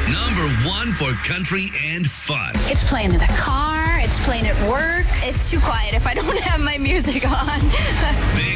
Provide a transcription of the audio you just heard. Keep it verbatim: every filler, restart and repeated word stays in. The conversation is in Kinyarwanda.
Number one for country and fun. It's playing in the car. It's playing at work. It's too quiet if I don't have my music on. Big